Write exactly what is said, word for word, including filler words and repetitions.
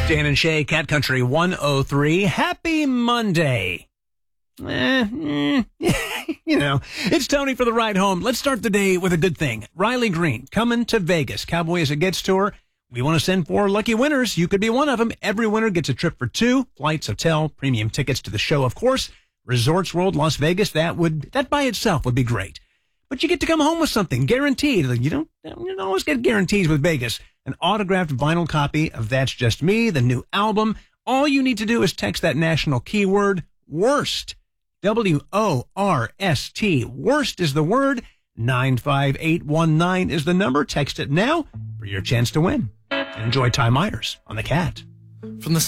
Dan and Shay, Cat Country one oh three. Happy Monday. Eh, mm, you know, it's Tony for the ride home. Let's start the day with a good thing. Riley Green coming to Vegas. Cowboy As It Gets tour. We want to send four lucky winners. You could be one of them. Every winner gets a trip for two, flights, hotel, premium tickets to the show, of course. Resorts World Las Vegas. That would, that by itself would be great. But you get to come home with something guaranteed. You don't, you don't always get guarantees with Vegas. An autographed vinyl copy of That's Just Me, the new album. All you need to do is text that national keyword, WORST. W O R S T. WORST is the word. nine five eight one nine is the number. Text it now for your chance to win. And enjoy Ty Myers on the Cat. From the